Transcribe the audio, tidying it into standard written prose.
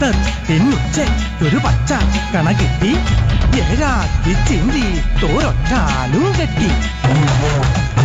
ഒരു പച്ച കണ കിട്ടി ഏഴാക്കി ചിന്തി തോരൊറ്റാലും കെട്ടി